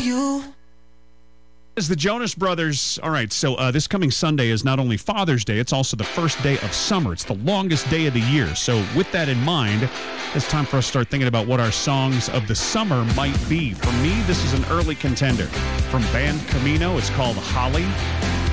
you. As the Jonas Brothers, all right, so this coming Sunday is not only Father's Day, it's also the first day of summer. It's the longest day of the year. So with that in mind, it's time for us to start thinking about what our songs of the summer might be. For me, this is an early contender. From band Camino, it's called Holly.